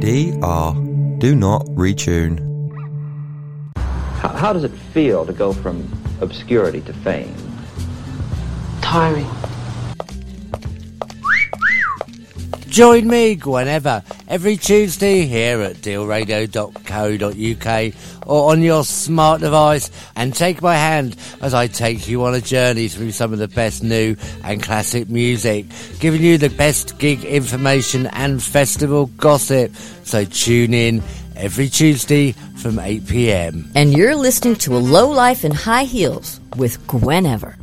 DR. Do not retune. How does it feel to go from obscurity to fame? Tiring. Join me whenever, every Tuesday here at dealradio.co.uk or on your smart device, and take my hand as I take you on a journey through some of the best new and classic music, giving you the best gig information and festival gossip. So tune in every Tuesday from 8 p.m. And you're listening to A Low Life in High Heels with Gwen Ever.